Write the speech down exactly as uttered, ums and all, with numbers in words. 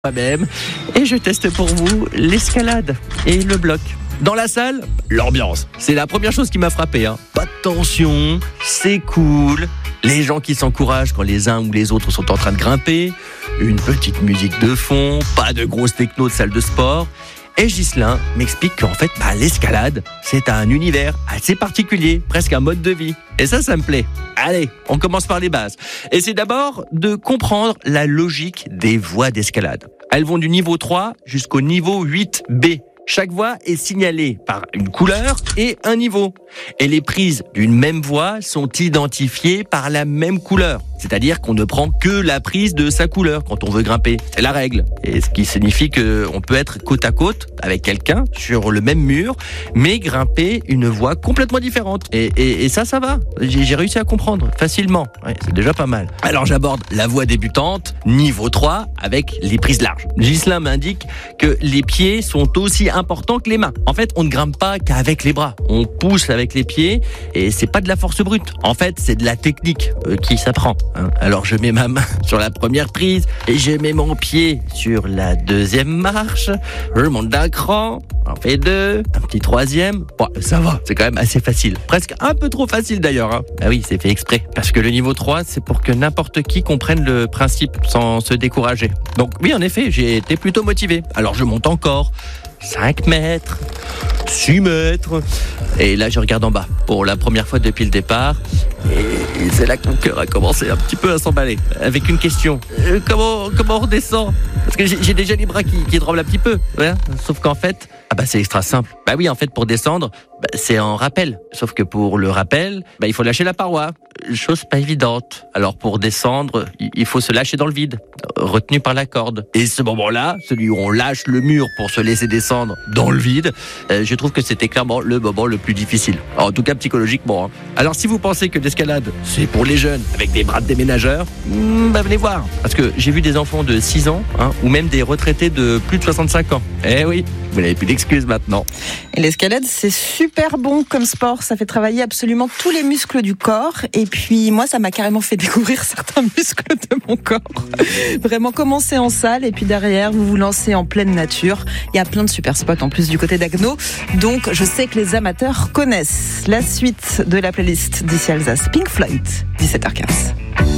moi-même et je teste pour vous l'escalade et le bloc. Dans la salle, l'ambiance. C'est la première chose qui m'a frappé. Hein. Pas de tension, c'est cool. Les gens qui s'encouragent quand les uns ou les autres sont en train de grimper. Une petite musique de fond, pas de grosse techno de salle de sport. Et Ghislain m'explique qu'en fait, bah, l'escalade, c'est un univers assez particulier, presque un mode de vie. Et ça, ça me plaît. Allez, on commence par les bases. Et c'est d'abord de comprendre la logique des voies d'escalade. Elles vont du niveau trois jusqu'au niveau huit B. Chaque voie est signalée par une couleur et un niveau. Et les prises d'une même voie sont identifiées par la même couleur. C'est-à-dire qu'on ne prend que la prise de sa couleur quand on veut grimper. C'est la règle. Et ce qui signifie qu'on peut être côte à côte avec quelqu'un sur le même mur, mais grimper une voie complètement différente. Et, et, et ça, ça va. J'ai, j'ai réussi à comprendre facilement. Ouais, c'est déjà pas mal. Alors j'aborde la voie débutante, niveau trois, avec les prises larges. Ghislain m'indique que les pieds sont aussi importants que les mains. En fait, on ne grimpe pas qu'avec les bras. On pousse avec les pieds et c'est pas de la force brute. En fait, c'est de la technique euh, qui s'apprend. Alors je mets ma main sur la première prise et je mets mon pied sur la deuxième marche. Je monte d'un cran, j'en fais deux, un petit troisième. Bon, ça va, c'est quand même assez facile. Presque un peu trop facile d'ailleurs. Hein. Ah oui, c'est fait exprès. Parce que le niveau trois, c'est pour que n'importe qui comprenne le principe sans se décourager. Donc oui, en effet, j'ai été plutôt motivé. Alors je monte encore. cinq mètres, six mètres. Et là, je regarde en bas pour la première fois depuis le départ. Et c'est là que mon cœur a commencé un petit peu à s'emballer. Avec une question. Euh, comment, comment on redescend ? Parce que j'ai, j'ai déjà les bras qui, qui tremblent un petit peu. Ouais. Sauf qu'en fait, ah bah c'est extra simple. Bah oui, en fait, pour descendre, bah c'est en rappel. Sauf que pour le rappel, bah il faut lâcher la paroi. Chose pas évidente. Alors pour descendre, il faut se lâcher dans le vide, retenu par la corde. Et ce moment-là, celui où on lâche le mur pour se laisser descendre dans le vide, euh, je trouve que c'était clairement le moment le plus difficile. Alors, en tout cas psychologiquement. Hein. Alors si vous pensez que l'escalade, c'est pour les jeunes avec des bras de déménageurs, hmm, bah venez voir. Parce que j'ai vu des enfants de six ans, hein, ou même des retraités de plus de soixante-cinq ans. Eh oui, vous n'avez plus d'excuses maintenant. Et l'escalade, c'est super bon comme sport. Ça fait travailler absolument tous les muscles du corps. Et puis moi, ça m'a carrément fait découvrir certains muscles de mon corps. Vraiment commencer en salle et puis derrière, vous vous lancez en pleine nature. Il y a plein de super spots en plus du côté d'Agno. Donc je sais que les amateurs connaissent. La suite de la playlist d'ici Alsace, Pink Floyd, dix-sept heures quinze.